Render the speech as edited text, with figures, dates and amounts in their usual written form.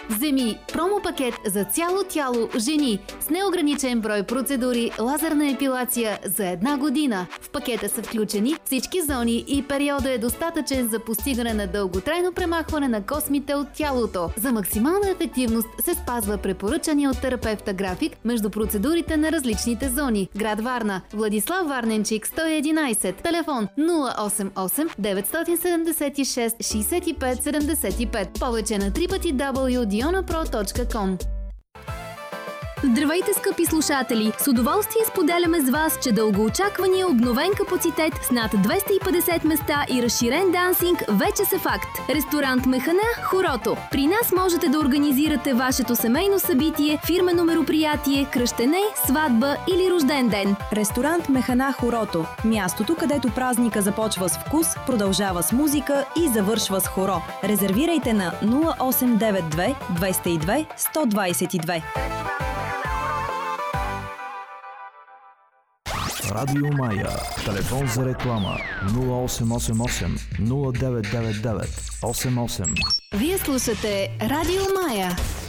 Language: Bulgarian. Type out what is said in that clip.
Вземи промопакет за цяло тяло жени с неограничен брой процедури лазерна епилация за 1 година. В пакета са включени всички зони и периода е достатъчен за постигане на дълготрайно премахване на космите от тялото. За максимална ефективност се спазва препоръчания от терапевта график между процедурите на различните зони. Град Варна, Владислав Варненчик, 111, телефон 088 976 65 75. Повече на www.dionapro.com. Здравейте, скъпи слушатели! С удоволствие споделяме с вас, че дългоочаквания обновен капацитет с над 250 места и разширен дансинг вече са факт. Ресторант Механа Хорото. При нас можете да организирате вашето семейно събитие, фирмено мероприятие, кръщене, сватба или рожден ден. Ресторант Механа Хорото. Мястото, където празника започва с вкус, продължава с музика и завършва с хоро. Резервирайте на 0892 202 122. Радио Мая. Телефон за реклама 0888 0999 88. Вие слушате Радио Мая.